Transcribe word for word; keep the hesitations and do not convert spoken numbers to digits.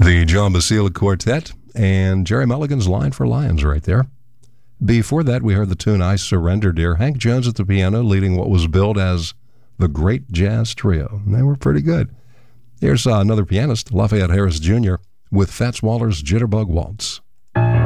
The John Basile Quartet and Jerry Mulligan's Line for Lions right there. Before that, we heard the tune I Surrender Dear. Hank Jones at the piano leading what was billed as the Great Jazz Trio. And they were pretty good. Here's uh, another pianist, Lafayette Harris Junior with Fats Waller's Jitterbug Waltz.